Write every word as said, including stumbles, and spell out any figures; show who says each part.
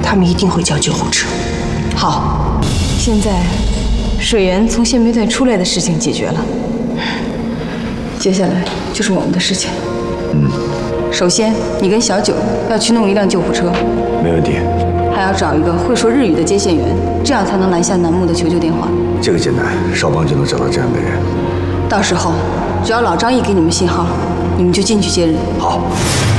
Speaker 1: 他们一定会叫救护车。
Speaker 2: 好，现在水源从宪兵队出来的事情解决了，接下来就是我们的事情。
Speaker 3: 嗯，
Speaker 2: 首先你跟小九要去弄一辆救护车，
Speaker 3: 没问题。
Speaker 2: 还要找一个会说日语的接线员，这样才能拦下楠木的求救电话。
Speaker 3: 这个简单，少帮就能找到这样的人。
Speaker 2: 到时候只要老张一给你们信号，你们就进去接人。
Speaker 3: 好。